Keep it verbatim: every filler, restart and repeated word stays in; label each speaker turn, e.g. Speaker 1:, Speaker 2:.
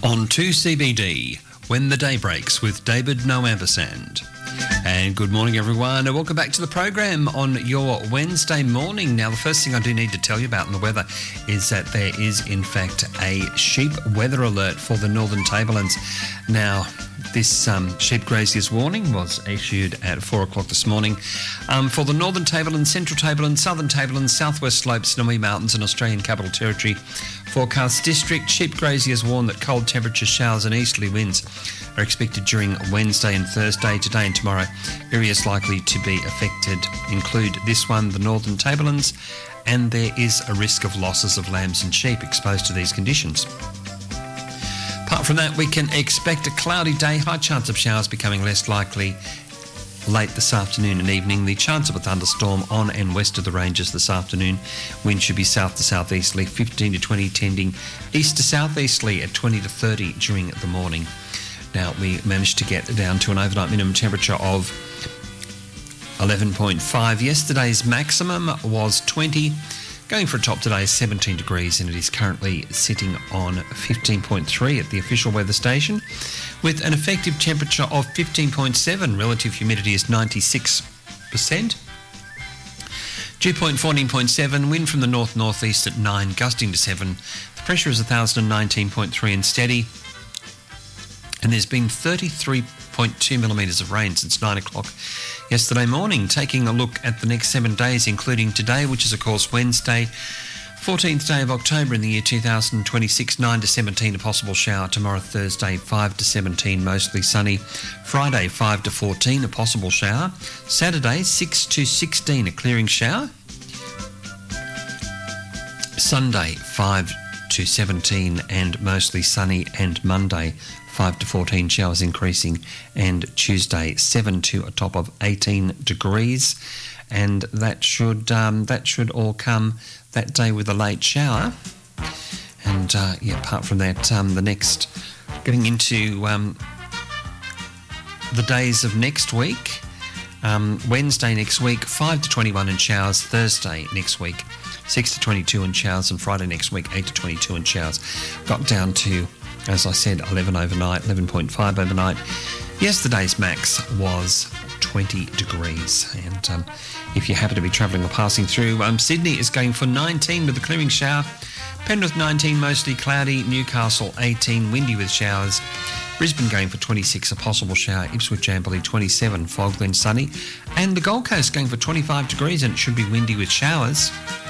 Speaker 1: On two C B D, When the Day Breaks with David Noambersand. And good morning, everyone, and welcome back to the program on your Wednesday morning. Now, the first thing I do need to tell you about in the weather is that there is, in fact, a sheep weather alert for the Northern Tablelands. Now, this um, sheep graziers warning was issued at four o'clock this morning um, for the Northern Tablelands, Central Tablelands, Southern Tablelands, Southwest Slopes, Snowy Mountains and Australian Capital Territory. Forecast district sheep graziers warn that cold temperatures, showers and easterly winds are expected during Wednesday and Thursday. Today and tomorrow, areas likely to be affected include this one, the Northern Tablelands, and there is a risk of losses of lambs and sheep exposed to these conditions. Apart from that, we can expect a cloudy day, high chance of showers becoming less likely late this afternoon and evening. The chance of a thunderstorm on and west of the ranges this afternoon. Wind should be south to southeasterly, fifteen to twenty, tending east to southeasterly at twenty to thirty during the morning. Now, we managed to get down to an overnight minimum temperature of eleven point five. Yesterday's maximum was twenty. Going for a top today is seventeen degrees, and it is currently sitting on fifteen point three at the official weather station, with an effective temperature of fifteen point seven. Relative humidity is ninety-six percent. Dew point fourteen point seven. Wind from the north-northeast at nine, gusting to seven. The pressure is one thousand nineteen point three and steady. And there's been thirty-three point two millimetres of rain since nine o'clock yesterday morning. Taking a look at the next seven days, including today, which is, of course, Wednesday, fourteenth day of October in the year two thousand twenty-six, nine to seventeen, a possible shower. Tomorrow, Thursday, five to seventeen, mostly sunny. Friday, five to fourteen, a possible shower. Saturday, six to sixteen, a clearing shower. Sunday, five to seventeen and mostly sunny, and Monday five to fourteen, showers increasing, and Tuesday seven to a top of eighteen degrees, and that should um, that should all come that day with a late shower. And uh, yeah, apart from that, um, the next getting into um, the days of next week. Um, Wednesday next week, five to twenty-one and showers. Thursday next week, six to twenty-two and showers. And Friday next week, eight to twenty-two and showers. Got down to, as I said, eleven overnight, eleven point five overnight. Yesterday's max was twenty degrees. And um, if you happen to be travelling or passing through, um, Sydney is going for nineteen with a clearing shower. Penrith nineteen, mostly cloudy. Newcastle eighteen, windy with showers. Brisbane going for twenty-six, a possible shower. Ipswich Amberley twenty-seven, fog then sunny. And the Gold Coast going for twenty-five degrees, and it should be windy with showers.